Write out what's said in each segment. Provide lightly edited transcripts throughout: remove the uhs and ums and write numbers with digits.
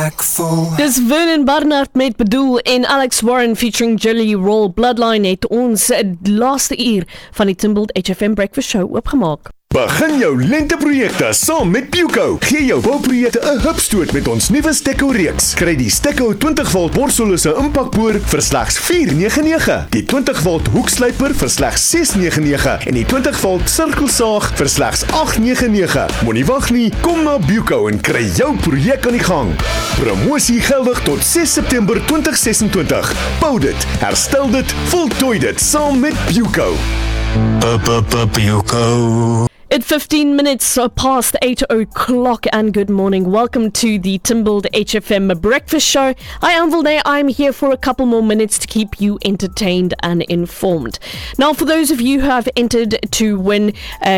Dis Vernon Barnard met Bedoel en Alex Warren featuring Jelly Roll. Bloodline het ons laaste uur van die Timbald HFM Breakfast Show oopgemaak. Begin jou lenteprojekte saam met Puco. Gee jou bouprojekte 'n hupstoot met ons nuwe Stekko reeks. Kry die Stekko 20V borsellose impakboor vir slegs R499, die 20V hoekslyper vir slegs R699 en die 20V sirkelsaag vir slegs R899. Moenie wag nie, kom na Puco en kry jou projek aan die gang. Promosie geldig tot 6 September 2026. Bou dit, herstel dit, voltooi dit saam met Puco. Puco. It's 15 minutes past 8 o'clock and good morning. Welcome to the Timbald HFM Breakfast Show. I am Vilde. I'm here for a couple more minutes to keep you entertained and informed. Now, for those of you who have entered to win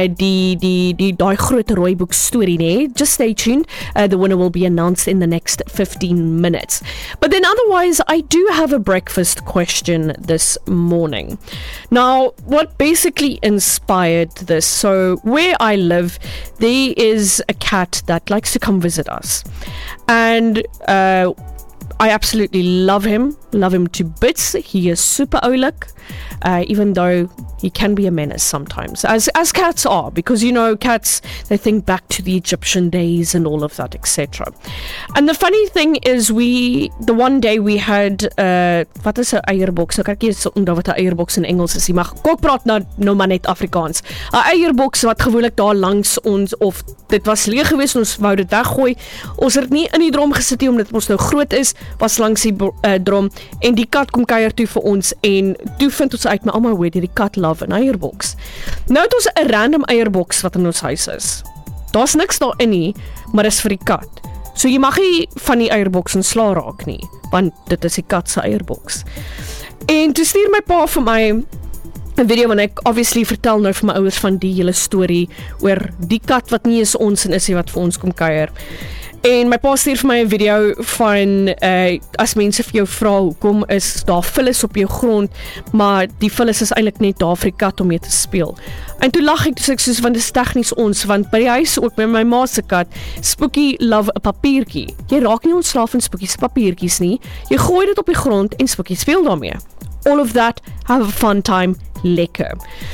die groot rooiboek storie, nee, just stay tuned. The winner will be announced in the next 15 minutes. But then otherwise, I do have a breakfast question this morning. Now, what basically inspired this? So, where I live, there is a cat that likes to come visit us, and I absolutely love him to bits. He is super oulik, even though he can be a menace sometimes, as cats are, because, you know, cats, they think back to the Egyptian days and all of that, etc. And the funny thing is, the one day we had, wat is 'n eierboks? Ek kyk eens onthou wat 'n eierboks in Engels is, maar ek praat nou maar net Afrikaans. 'n Eierboks wat gewoonlik daar langs ons, of dit was leeg geweest, ons wou dit weggooi. Ons het nie in die drom gesit nie, omdat ons nou groot is, was langs die drom, en die kat kom kuier toe vir ons, en toe vind ons uit, maar almal weet, die kat love 'n eierboks. Nou het ons 'n random eierboks wat in ons huis is. Daar's niks daarin nie, maar is vir die kat. So jy mag nie van die eierboks ontslaa raak nie, want dit is die kat se eierboks. En toe stuur my pa vir my 'n video, want ek obviously vertel nou vir my ouers van die hele storie oor die kat wat nie is ons en is nie, wat vir ons kom kuier. En my pa stuur vir my 'n video van as mense vir jou vra hoekom is daar vullis op jou grond, maar die vullis is eintlik net daar vir die kat om mee te speel. En toe lag ek, soos want dit is tegnies ons, want by die huis ook by my ma se kat, Spookie love 'n papiertjie. Jy raak nie ontslaaf van Spookie se papiertjies nie. Jy gooi dit op die grond en Spookie speel daarmee. All of that, have a fun time, lekker.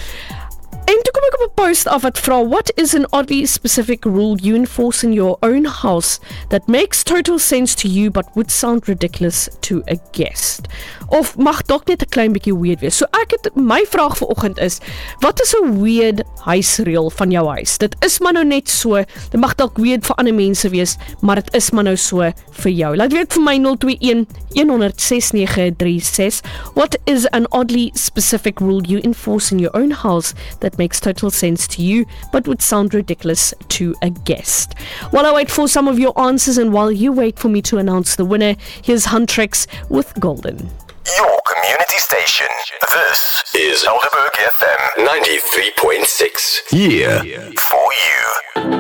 En toe kom ek op 'n post af wat vra, what is an oddly specific rule you enforce in your own house that makes total sense to you but would sound ridiculous to a guest? Of mag dalk net 'n klein bietjie weird wees. So my vraag vanoggend is, wat is 'n weird huisreël van jou huis? Dit is maar nou net so, dit mag dalk weird vir ander mense wees, maar dit is maar nou so vir jou. Laat weet vir my 021 1006936. What is an oddly specific rule you enforce in your own house that makes total sense to you but would sound ridiculous to a guest? While I wait for some of your answers and while you wait for me to announce the winner, here's Huntrix with Golden. Your community station. This is Helderberg FM 93.6. Here for you.